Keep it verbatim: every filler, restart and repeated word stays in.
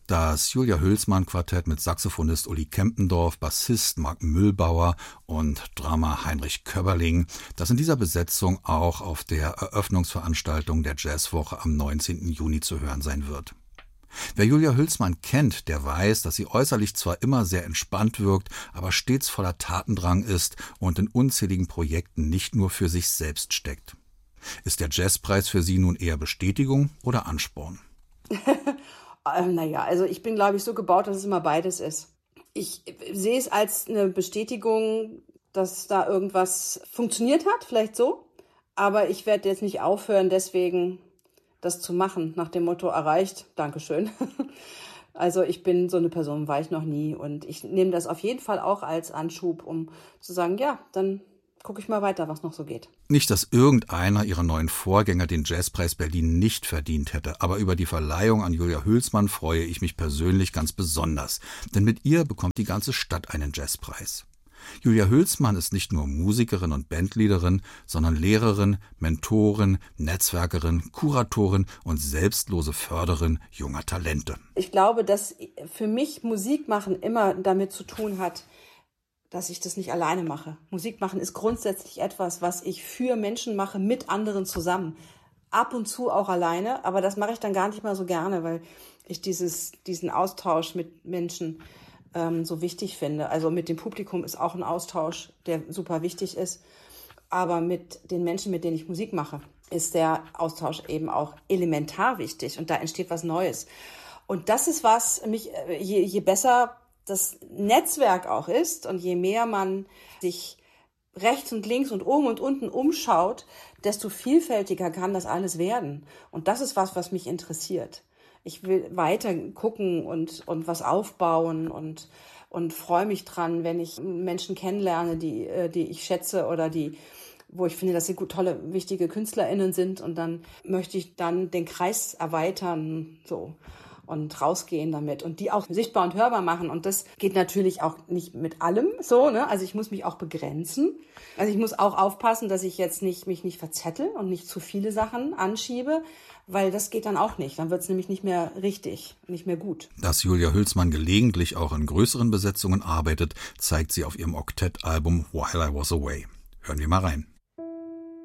Das Julia Hülsmann-Quartett mit Saxophonist Uli Kempendorf, Bassist Marc Mühlbauer und Drummer Heinrich Köberling, das in dieser Besetzung auch auf der Eröffnungsveranstaltung der Jazzwoche am neunzehnten Juni zu hören sein wird. Wer Julia Hülsmann kennt, der weiß, dass sie äußerlich zwar immer sehr entspannt wirkt, aber stets voller Tatendrang ist und in unzähligen Projekten nicht nur für sich selbst steckt. Ist der Jazzpreis für Sie nun eher Bestätigung oder Ansporn? ähm, naja, also ich bin, glaube ich, so gebaut, dass es immer beides ist. Ich sehe es als eine Bestätigung, dass da irgendwas funktioniert hat, vielleicht so. Aber ich werde jetzt nicht aufhören, deswegen das zu machen, nach dem Motto erreicht, Dankeschön. Also ich bin so eine Person, war ich noch nie. Und ich nehme das auf jeden Fall auch als Anschub, um zu sagen, ja, dann gucke ich mal weiter, was noch so geht. Nicht, dass irgendeiner ihrer neuen Vorgänger den Jazzpreis Berlin nicht verdient hätte, aber über die Verleihung an Julia Hülsmann freue ich mich persönlich ganz besonders. Denn mit ihr bekommt die ganze Stadt einen Jazzpreis. Julia Hülsmann ist nicht nur Musikerin und Bandleaderin, sondern Lehrerin, Mentorin, Netzwerkerin, Kuratorin und selbstlose Förderin junger Talente. Ich glaube, dass für mich Musik machen immer damit zu tun hat, dass ich das nicht alleine mache. Musik machen ist grundsätzlich etwas, was ich für Menschen mache, mit anderen zusammen. Ab und zu auch alleine, aber das mache ich dann gar nicht mal so gerne, weil ich dieses, diesen Austausch mit Menschen ähm, so wichtig finde. Also mit dem Publikum ist auch ein Austausch, der super wichtig ist. Aber mit den Menschen, mit denen ich Musik mache, ist der Austausch eben auch elementar wichtig. Und da entsteht was Neues. Und das ist was, mich, je, je besser das Netzwerk auch ist und je mehr man sich rechts und links und oben und unten umschaut, desto vielfältiger kann das alles werden. Und das ist was, was mich interessiert. Ich will weiter gucken und, und was aufbauen und, und freue mich dran, wenn ich Menschen kennenlerne, die, die ich schätze oder die, wo ich finde, dass sie gut, tolle, wichtige KünstlerInnen sind. Und dann möchte ich dann den Kreis erweitern, so. Und rausgehen damit und die auch sichtbar und hörbar machen. Und das geht natürlich auch nicht mit allem so, ne? Also ich muss mich auch begrenzen. Also ich muss auch aufpassen, dass ich jetzt nicht mich nicht verzettel und nicht zu viele Sachen anschiebe, weil das geht dann auch nicht. Dann wird es nämlich nicht mehr richtig, nicht mehr gut. Dass Julia Hülsmann gelegentlich auch in größeren Besetzungen arbeitet, zeigt sie auf ihrem Oktettalbum While I Was Away. Hören wir mal rein.